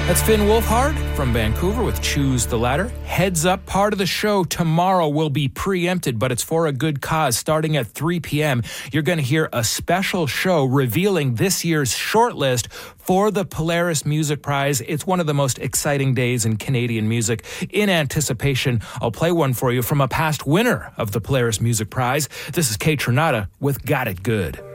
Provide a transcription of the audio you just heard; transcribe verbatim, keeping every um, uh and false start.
That's Finn Wolfhard from Vancouver with Choose the Ladder. Heads up, part of the show tomorrow will be preempted, but it's for a good cause. Starting at three p.m., you're going to hear a special show revealing this year's shortlist for the Polaris Music Prize. It's one of the most exciting days in Canadian music. In anticipation, I'll play one for you from a past winner of the Polaris Music Prize. This is Kate Trinata with Got It Good.